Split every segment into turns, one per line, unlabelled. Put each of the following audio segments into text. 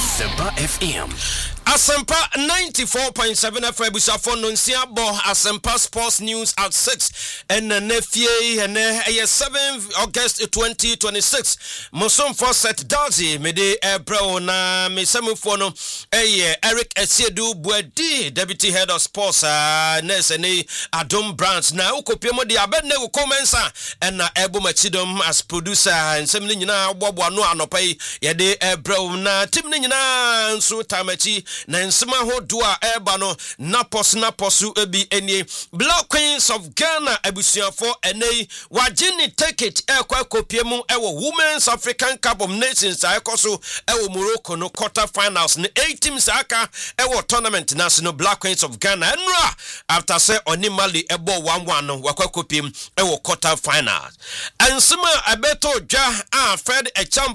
Asempa FM.
Asempa 94.7 FM busafo no nsia bo Asempa Sports News at 6 and nefie and 7 August 2026 Mosom for set Dazi mede bro na mesamufo no Eric Esiedu Buedi deputy head of sports nesene Adom branch na ukopiemo de abedne wo komensa and na ebo machidom as producer and semni nyina bobo no anopai yede bro na tim ni nyina nso tamachi na nsema hodo a eba no naposu ebi enie Black Queens of Ghana abusuafo enei wagini ticket ekwa kopiemu ewo Women's African Cup of Nations ayekoso ewo Morocco no quarter finals ne 8 teams aka ewo tournament national Black Queens of Ghana enra after say oni Mali ebo 1-1 no wakwa kopiem ewo quarter finals ensema abeto dwa a Fred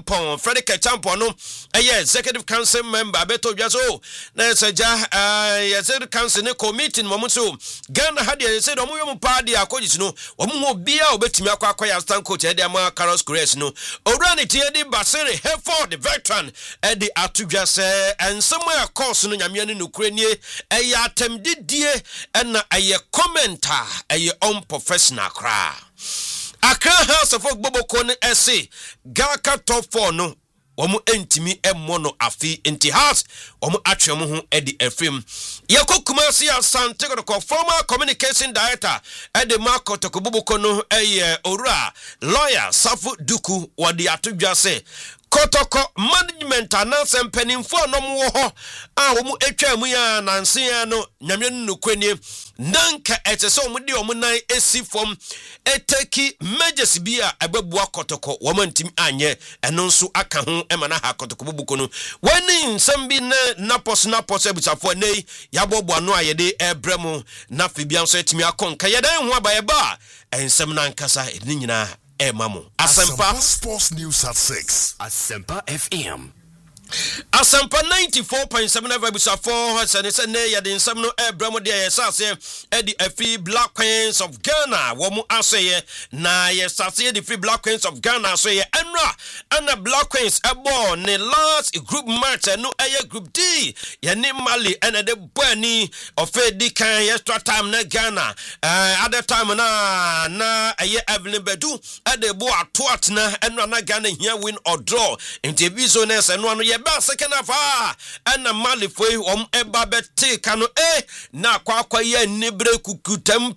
Echampo no executive council member abeto dwa so na seja executive council ne committee no so Ghana had say do mo party akogis no omo bia obetimi akwa ya stand coach e dey ama Carlos Corres no orani tie di Basere Hereford the veteran e dey atudwa se ensema course no nyame ne nukurenie e ya atemdidie na aye commenter aye unprofessional kra Accra House of Boboko ne essay Gaka top 4 no omu entimi emmono afi enti house omu atwemu ho edi efim Kumasi Asante ko former communication director edi Marco Tokobubuko no ora lawyer Safu Duku wadi atudwa se Kotoko management anase mpanimfo no mo ho a wo mu etwa mu ya nanse ya no nyame no kwani nanka etese omu de omu nan esi fom eteki mejes bia ababua kotoko wo mantim anye eno nso aka ho emana ha kotoko bubuko no wani nsam bi na napos ebusafo nei yabobo ano ayede ebremu na fibia nso etimi akonka yedan ho abaye ba ensam nankasa eni nyina Mamo. Asempa
Sports News at 6. Asempa FM.
Asempa 94.7 FM se ne ya de nsam no ebramo de yesase edi afi Black Queens of Ghana wo mu aseye na yesase the free Black Queens of Ghana so ye enra and Black Queens ebo ne last group match no group D ye ne Mali and the bani of di kan extra time na Ghana at the time na Evelyn Bedu at the bo atwat na enra na Ghana here win or draw into business and one ye ba second half and Mali foi eba bete kano na kwa ye nibre kukutem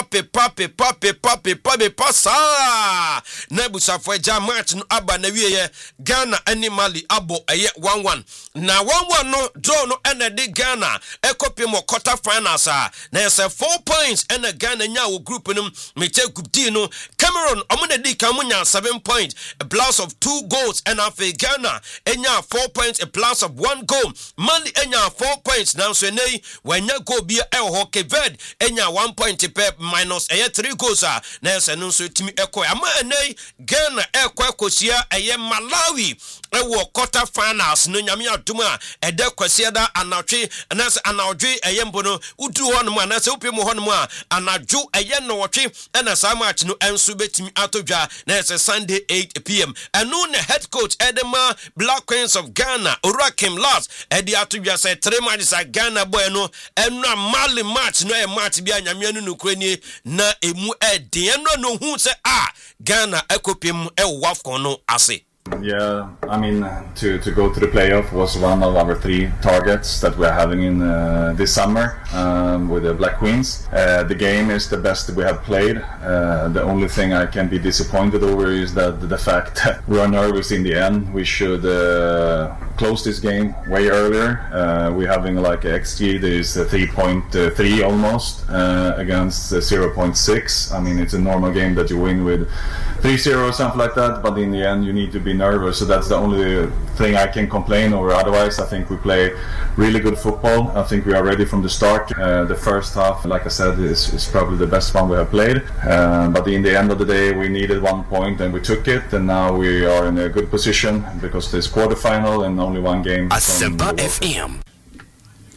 pepa sa na busafo ja match no aba na wiye Ghana and Mali abo 1-1 na 1-1 no draw no and the Ghana ekopie mo quarter finals na say 4 points and Ghana nya wo group no mete group D no Cameroon omo di kan nya 7 points a plus of 2 goals and after Ghana enya 4 points a plus of 1 goal Mali enya 4 points now so nei wanya go bia Cape Verde enya 1 point per minus 3 goals na se no so timi ama nei Ghana kosia Malawi wo quarter finals no nyame aduma ede kwasia da anatwe na se anadwe mbono udu honoma na se upemu honoma anadwo no wotwe na sa match no enso betimi atodwa na se Sunday 8 p.m. anu ne head coach Edema Black Queens of Ghana Orakim last edi atodwa se 3 matches Ghana boy no enra Mali match no match bia nyame anu nukrani na emu edi no hu se Ghana ekopem WAFCON no ase.
Yeah, I mean, to go to the playoff was one of our 3 targets that we're having in this summer with the Black Queens. The game is the best we have played. The only thing I can be disappointed over is that the fact that we are nervous in the end. We should close this game way earlier. We're having like XG that is 3.3 almost against 0.6. I mean, it's a normal game that you win with 3-0 or something like that, but in the end you need to be nervous, so that's the only thing I can complain over. Otherwise I think we play really good football. I think we are ready from the start. The first half, like I said, is probably the best one we have played, but in the end of the day we needed 1 point and we took it, and now we are in a good position because there's quarterfinal and only 1 game.
Asempa FM.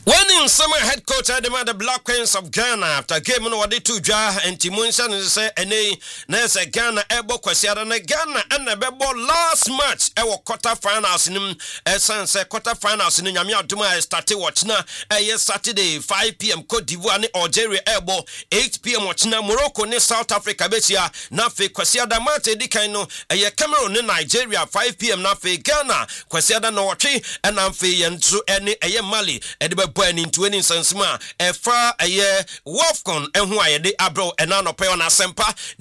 When in summer head coach Adema the Black Queens of Ghana after game no wade to dwa antimunsa no say ene na say Ghana ebo kwasiada na Ghana and bebo last match ewo quarter finals nim say quarter finals no nyame adoma start watch na Saturday 5 p.m. Cote d'Ivoire ni Algeria ebo 8 p.m. watch na Morocco ni South Africa betia na fe kwasiada match edikan no Cameroon ni Nigeria 5 p.m. na fe Ghana kwasiada no watwe and am fe yentu ene Mali edibe boy into any sensma efa Wolfcon enhu ayede abro enano pe on asempa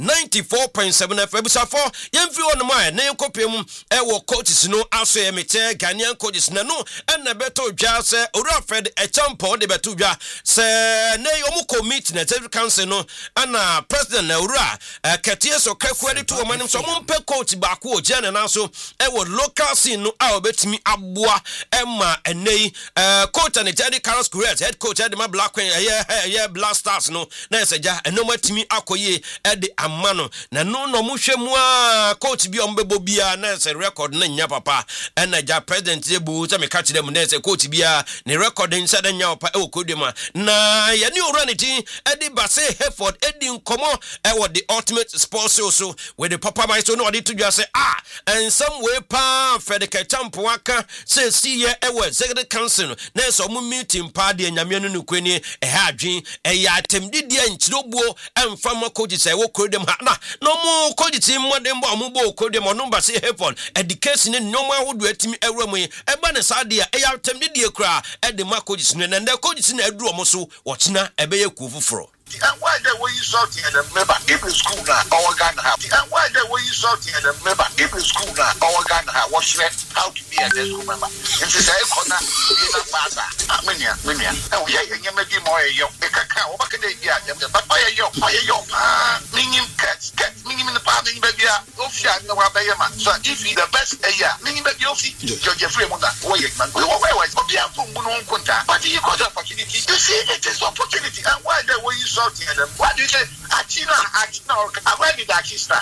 94.7 FM busafo yemfi on ma na yenkopem ewo coaches no aso emete Ghanaian coaches na no na beto dwa se Owura Fred Echampo de beto dwa se na yomu commit na Executive Council no ana president na Owura Ketie so kakwade to manim so mompe coach ba ko ogene na so ewo local scene no a obetimi aboa emma enei coach and Teddy Carlos Correct head coach Adema Black Queen Black Stars no na eseja eno matimi akoye ede amano na no mu hwemu a coach bi ombebo bia na ese record na nya papa na ja president ebu se me catch them na ese coach bia ne record nsa da nya papa e kodema na ye ne owura ne tin ede Base Hereford edi nkomo e the ultimate sports so with the papa my so no odi to just say and some way pa Frederick Champo aka say see ye e we Executive Council na so mu meeting pa de nyame no nukweni ha adwen ya atemdidi anchirobuo emfama coaches wo kodem ha na no mu coaches modem bo mu bo kodem no Base Hereford education ne no ma hodo atimi awramu e ba ne sade ya atemdidi ekura e de ma coaches ne na coaches na aduro mo so wo china ebe ye ku fufuro.
And why they were you salting at the member every school now our Ghana have? And why they were you salting at the member every school now our Ghana have? What's how to be a school member? And to say, Kona, be a father. Minia. And we are going to make more young. The cacao, what can they be at them? But why are you? Meaning cats, meaning in the farming baby. No Bayama. So if you the best a year, meaning that you'll see Jeffrey Mona, we were always, but you have to but you got the opportunity. You see, it is opportunity. And why they were you salting at them? What do you say? Achina, I read it, Achista.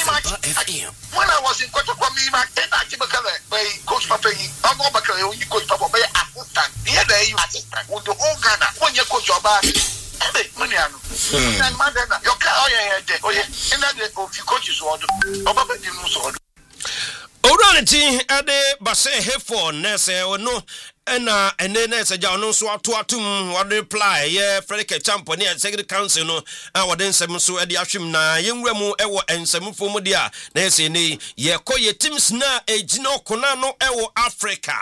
When I was in Kotokwami, by Coach Papa, I'm not going to coach Papa, by assistant. Here they you assistant with the whole Ghana. When you coach your body, and Madonna, your car, and that of you coaches order. Obama didn't order.
Oranity at the Base Hereford, Nessa or no. And then say no so atum what reply Frederick Champo near Executive Council no our then seven so at the ashim na yenwemu ewo ensem fomu dia na say ni ye koye teams na ejino kona no ewo Africa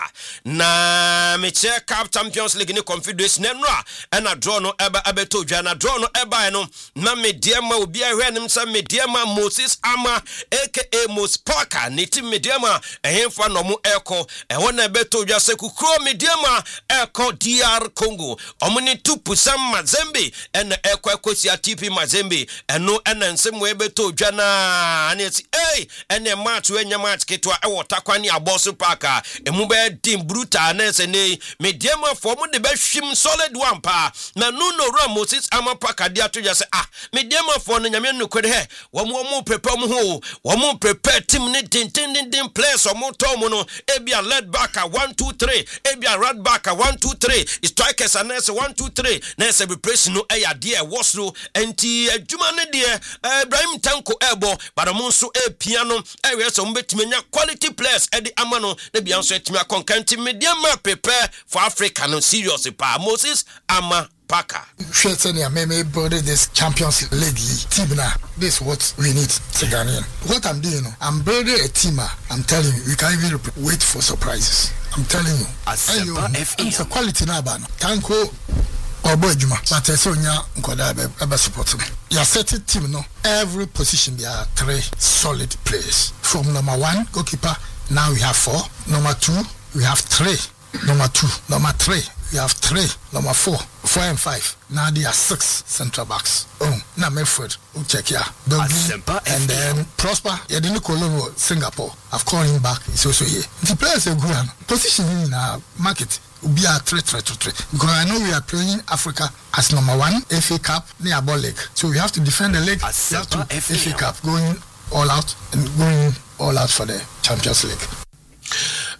na meche Cup Champions League ni Confederation nenra and a draw no eba abeto dwa na draw no eba no na mediama obi ahwe nim sa mediama Moses Ama aka Mos Parker ni team mediama ehemfa no mu eko ewo na beto dwa se kukro Diama Eko DR Congo omni 2% Mazembe and Eko si TP Mazembe and no ensem we beto dwana and it's and a match when your match ketwa e takwani abosu parka emube team brutal na se ne mediama form the best shim solid one pa na no Moses Ama parka dia to just mediama for no nyame no kwede he wo mo prepare mo ho wo mo prepare team ne din place o mo to mo no ebia led back 1 2 3 a right back 1 2 3 strikers and 1 2 3 na se be press no e ya de was no enti adwuma ne de Ibrahim Tanko ebo but mo so e piano e we so mbetime nya quality players e de amano na bia so etime akonkanti media ma prepare for Africa no serious pa Moses Ama Parker.
Maybe build this Champions League team now. This is what we need to Ghanaian. What I'm doing, I'm building a team. I'm telling you, we can't even wait for surprises. I'm telling you. It's a quality now, Tanko or boy Juma. But I saw you support me. Your set team, no. Every position there are 3 solid players. From number 1 goalkeeper, now we have 4. Number 2, we have 3. Number 2, number 3. We have 3, number 4 and 5. Now there are 6 central backs. Now Medford, check here. And then Prosper, didn't call him Singapore. I've called him back. He's also here. The players are good. Position in our market will be a 3-3-3. Because I know we are playing Africa as number 1 FA Cup near ball league. So we have to defend the league. We have to FA Cup going all out and going all out for the Champions League.
When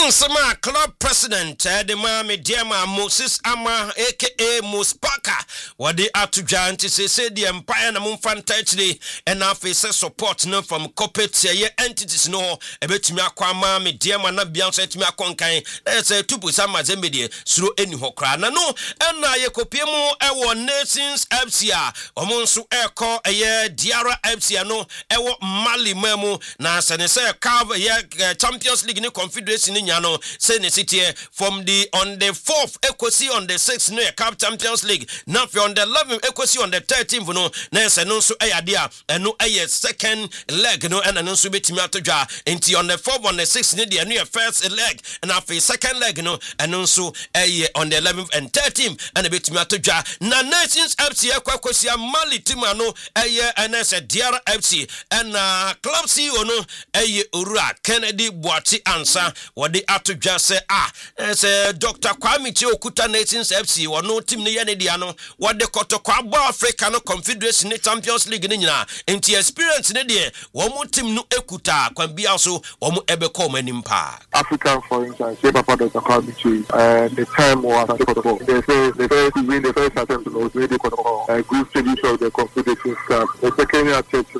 Nsema club president the ma Mediama Moses Ama aka Muspaka wadi atudwa nti se the empire na mumfanta actually and afise support no from corporate entities no ebetumi akwa ma Mediama na bianso etumi akonkan say tupu sama zemedie suro eni hokra na no na yekopie mu ewo Nations FC a omonso eko eye Diara FC no ewo Mali memu na senese carve Champions League ni Confederation ni nyano say ne city from the on the 4th ekosi on the 6th no Cup Champions League na on the 11th ekosi on the 13th no na say no so dia eno second leg no and no so betimi atodwa enti on the 4th on the 6th ne dia no first leg and after second leg no and so on the 11th and 13th and betimi atodwa na Nations FC ekosi Mali team no NS Diara FC and club CEO no Ura Kennedy Boati ansa wadi atudwa se se Dr. Kwame Okuta Nations FC wono team ne yene dia no wadi kotokwa Aba Africa no Confederation ne Champions League ne nyina enti experience ne de wo team no ekuta kwambia so wo ebeko manimpa
African for instance Papa Dr. Kwame the time was they first win the first attempt was really group stage of the Confederation Cup the second attempt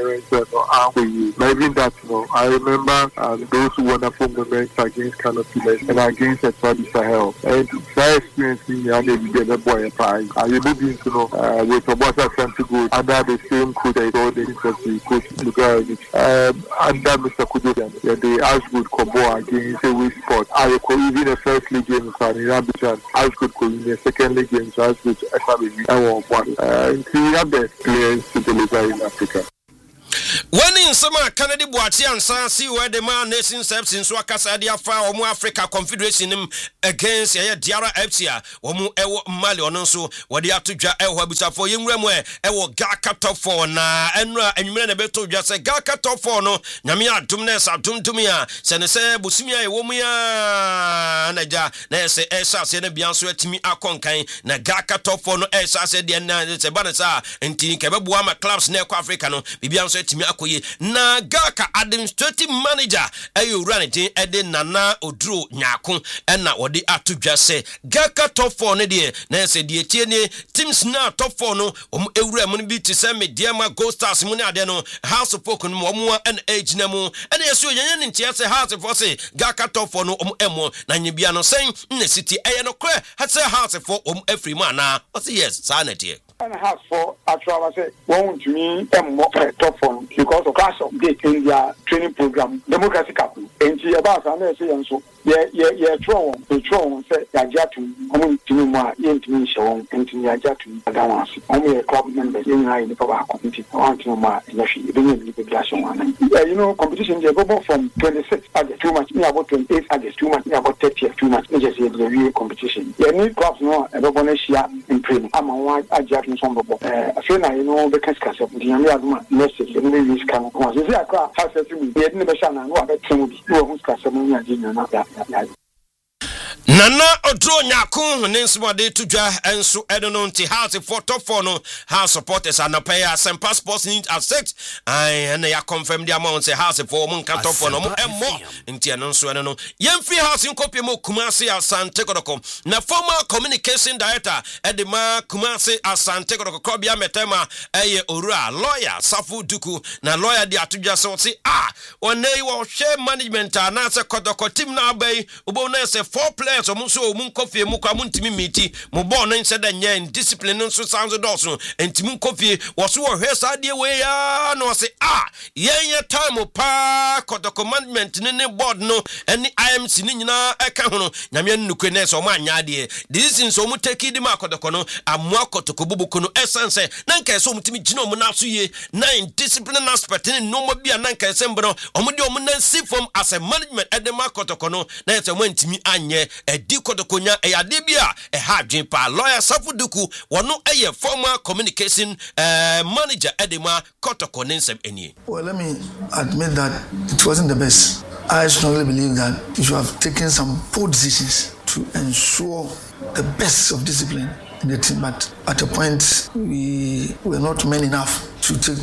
maybe that I remember those wonderful moments against Canopy and against Etoile Sahel. And that experience in the boy prize. I able to with Obasa Santi Good under the same coach I told the interesting coach Lugarich under Mr. Kudoyan, the Ashwood Kobo against a West Sport. I could even the first league game in Abidjan, Ashwood could in the second league game, Ashwood FAB. I want one. We have the players to deliver in Africa.
When in summer Kennedy Boati ansa see where the man Nations FC so akasa dia fa omo Africa Confederation against Diara FC omo ewo Mali ono so wodi atodwa ewo abusafo yenwremu ewo Gaka top 4 na enra enwere na beto dwa se Gaka top 4 no nyame adum na esa dumdum ya se ne se bosumi ya ewo mu ya naja na se esa se na bianso atimi akonkan na Gaka top 4 no esa se de na se banasa enti kebeboa ma clubs na ekwa Africa no bibianso atimi akoye na Gaka administrative manager Uranity ede Nana Oduro Nyako na wodi atudwa se Gaka top 4 ne de na se de tie ne teams na top 4 no ewura mu bi ti se Mediama Gold Stars mu ne ade no House of Folk no omo an age na mu na yeso yenye ne ntia se House of se Gaka top 4 no emo na nyibia no sen na city no kre ha se House for every man na o say yes sanity
and has for actually say won't me top form because of class of date in their training program democracy cup and see about and say and so tron say yajatu omo ma yentimi show and yajatu adawansi omo club members in high the power committee want to ma yashi the class one competition they go from 26 August too much about 28 August too much about 30 too much just the real competition you need clubs no everyone share in training am one ajatu sombo I feel na the cascas of the young message in the use can go so I has to be the never na no abetun bi no hu skasa mu nya jinya na
Nana Oduro Nyako Ninsmode tudwa enso edono nti House for top 4 no House supporters and pay some passports need at 6 and they confirm the amount say House for mun top 4 no more nti enso eno no yemfri House nkopie mo Kumasi Asante Kodoko na former communication director Edema Kumasi Asante Kodoko Kobia Metema Owura lawyer Safu Duku na lawyer di atudwa so say onei wo share management na se Kodoko team na bay obo na se 4 players so mun kofie mu kwa mun timi miti mu ball no nseda nya discipline nso sanzo doso ntimi kofie wo so wo hwesa de we ya no se yenye time pa Kodoko management ne board no any IMC ni nyina eka hono nyame nnukwe ne so ma anya de this is so mu take di ma Kodoko no amua Kotoko bubuko no essence na nka so mu timi gina mu na so ye na discipline aspect ne no mo bia na nka se mbro omudi omu na si from as a management edema Kotoko no na se mo ntimi anye edi Kodokonya eyade bia hadwen pa lawyer Safu Duku wono former communication manager edema Kotoko nsem enie.
Well, let me admit that it wasn't the best. I strongly believe that you should have taken some poor decisions to ensure the best of discipline in the team, but at a point we were not men enough to take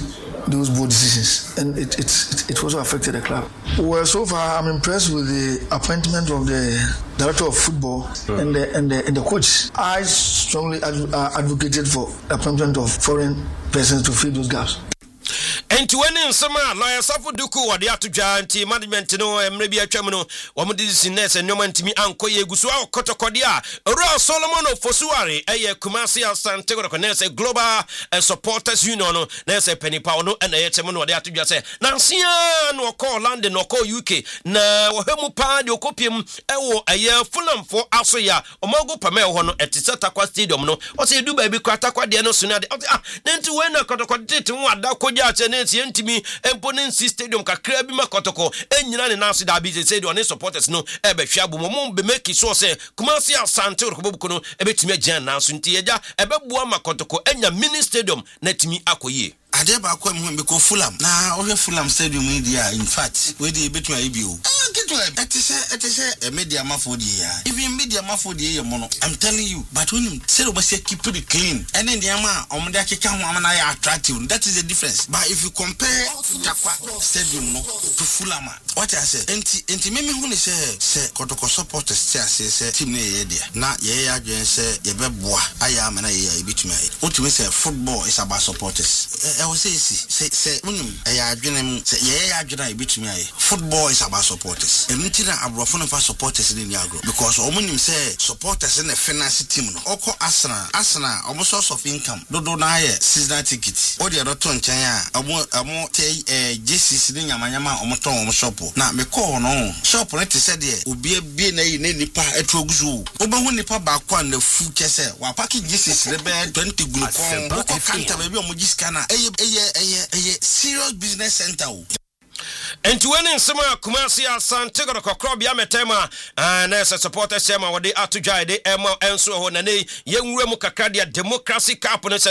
those bold decisions, and it also affected the club. Well, so far I'm impressed with the appointment of the director of football and the coach. I strongly advocated for appointment of foreign persons to fill those gaps.
Enti wene nsema lawyer Safo Duku wade atodwa nti management no emre bi atwam no wo mo business enoma ntimi ankoye eguso akotokode a Ora Solomon Ofosuare eye Kumasi Asante Reconnaissance Global Supporters Union no na se penipa no na ye kyem no wade atodwa se nansia no call London no call UK na wo hemu pa de okopiem ewo eye Fulham for aso ya omago pame ho no etise Takwa Stadium no o se du ba bi kwa Takwa de no sunu de na nti we na kotokode tete wo ada koja ache ntimi Emponency Stadium kakra bi makotoko enyina ne nanso da bi se de one supporters no ebehwe abomo mo be make sure say Kumasi Asante Rekobuku no ebetimi agyan nanso nti eja ebebua makotoko enya mini stadium na timi akoye
Adeba kwa mhembe ko Fulham na ohe Fulham Stadium media in fact we dey betu IBO etese media mafodi ya even media mafodi ya mono I'm telling you but when you say we say keep it clean and then the ama omde akeka ho amana ya attractive that is the difference but if you compare Takwa Stadium no to Fulham what I say enti meme hu ni say kotoko supporters say team na ye dia na ye ya adwen say ye beboa aya amana ye betumi ayi otumi say football is about supporters I will say football is about supporters. And until I'm for supporters in the agro because Omunim say supporters in the finance team. Oko Asana, almost source of income. Dodo na season tickets. Or the other ton chaya. Amo JC sitting Yamanyama Omoton shop. Now me call no shop on it said there will be a nipa etroguzu. Oba nipa bakwan the food kese. Wa packing JC the bed 20 group. Oko kanta baby omujiskana. Serious business center.
Enti wene nsema Kumasi Asante Kokro bia metema na se supporters chama wade atudwa de ema enso ho na ne yenwure mu kakra dia democracy cup no se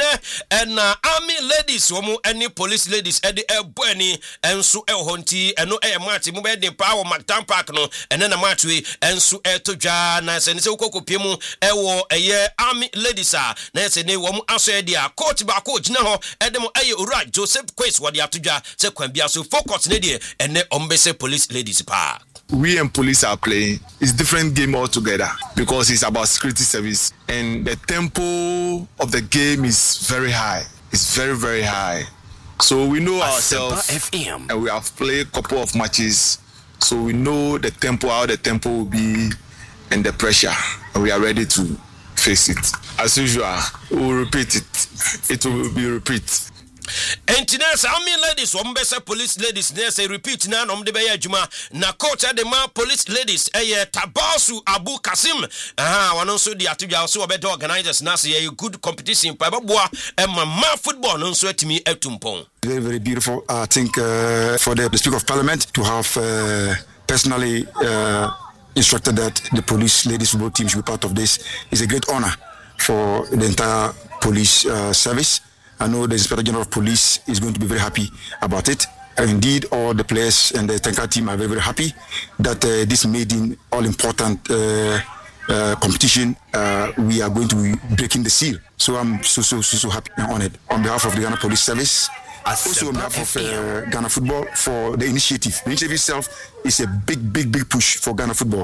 na army ladies wo mu any police ladies ede ebani enso ho nti eno match mu be de power Mactan Park no ene na match we enso etudwa na se ne se kokopie mu ewo army ladies na se ne wo mu aso e dia coach ba coach na ho ede mu Ura Joseph Quest wade atudwa se kwan bia so focus and the Ombese police ladies park.
We and police are playing. It's different game altogether because it's about security service and the tempo of the game is very high. It's very, very high. So we know ourselves and we have played a couple of matches. So we know the tempo, how the tempo will be and the pressure. And we are ready to face it. As usual, we'll repeat it. It will be repeat.
Entiness army ladies wombese police ladies say repeat na no de beya adwuma na coach de ma police ladies Tabasu Abu Kasim wono so di atudwa so obedo organizers na say good competition pa boa ma football no so atimi atumpon.
Very, very beautiful. I think for the Speaker of Parliament to have personally instructed that the police ladies football team should be part of this is a great honor for the entire police service. I know the Inspector General of Police is going to be very happy about it. And indeed, all the players and the Tanker team are very, very happy that this maiden all-important competition, we are going to be breaking the seal. So I'm so happy and honored on behalf of the Ghana Police Service. Also on behalf of Ghana Football for the initiative. The initiative itself is a big push for Ghana Football.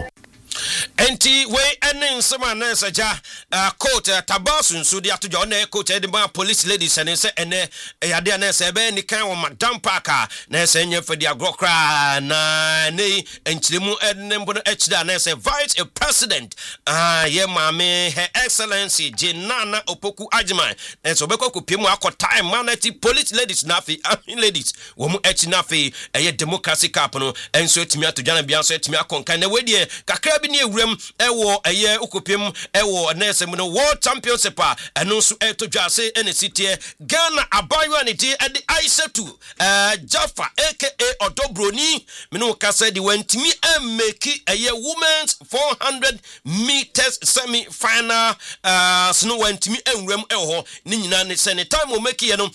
Enti we enen sema na saja coach Tabasu nso di atodwa na coach Edinburgh police ladies and say ene yade na se be ni kan wo Mactan Park na se nya fadi agrokra na nei enchilemu enembo no echida na se vice president ye mame her excellency Jenana Opoku Ajiman na so be kokopie mu akota manati police ladies na fi ladies wo mu echi na fi democracy cup no enso etimi atodwa na bia so etimi akonkan na we die kakra ni ewrem ewo ukopiem ewo nesem no world championship eno so etodwa se enesite Ghana abayo aniti ede Aisatu Jaffa aka Odobroni mino kasa di wantimi make women's 400 meters semi final sno wantimi enwrem ewo ni nyina ne se ne time o make no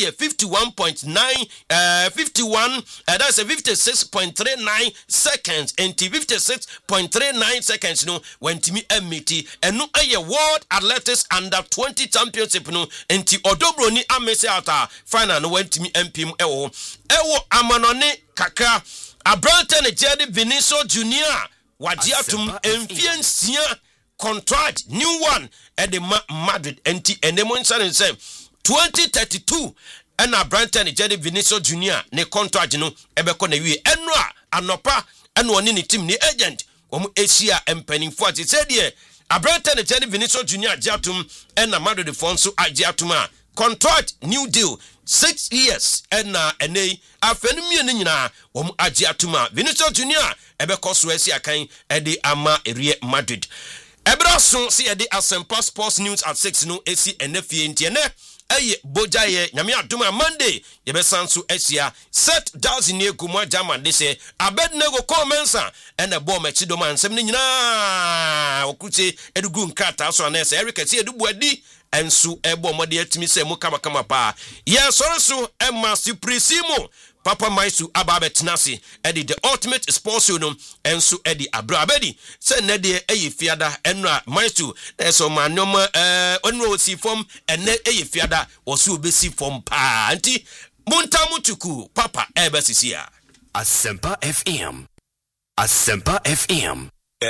51.9 51 that's a 56.39 seconds and 56.39 9 seconds no wantimi emiti eno eye World Athletics Under 20 Championship no enti odobroni amese ata final no wantimi mpim ewo amanone kakra Abrante Jedi Vinicius Junior wadiatum emfiensia contract new one at the Madrid enti enemon say 2032 and Abrante Jedi Vinicius Junior ne contract no ebeko na wie enra anopa eno oni ne team ne agent Asia empanimfo ati said here Abrante Jedi Vinicius Junior agiatum and Madrid fonso agiatuma contract new deal 6 years and ene afenumie ne nyina agiatuma Vinicius Junior ebeko so Asia kan edi ama erie Madrid ebraso si edi Asempa Sports News at 6 no esi enefie ntiene eye bojaye nyame aduma Monday yebesanso Asia set dozen ne gumwa German de se Abednego Comensa ene ball match do man sem ne nyina okuche edugu nkata so na se Eric esi edubu adi ensu ebo mode atimi se mu kama pa ye soroso emma supremo Papa Maisu ababetinasi edi the ultimate sports no ensu edi abrabedi se ne de eye fiada enra Maisu eso manoma onro osi form ene eye fiada osu obesi form pa anti muntamutuku papa ebesisia
Asempa FM Asempa FM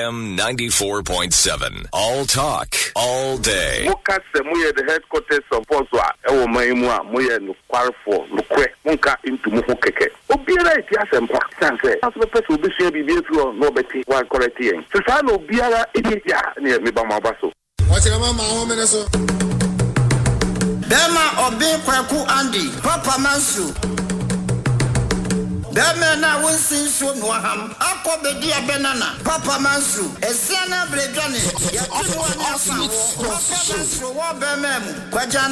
M94.7 All talk all day.
Muka se muye the headquarters of Poswa ewo maimua muye no kwarfo no kwe munka into muho keke obiara iti Asempa sanse aso person obi share bibie fi no beti wa correct yen so sa no obiara iti ya ne me ba mabaso
wacha mama ho me so Dema obi kwaku Andy Papa Mansu Deme na winsin so no ham akobedi abenana Papa Mansu esiana bredwane ya tuwa na sawo Papa Mansu wo bemem kwaja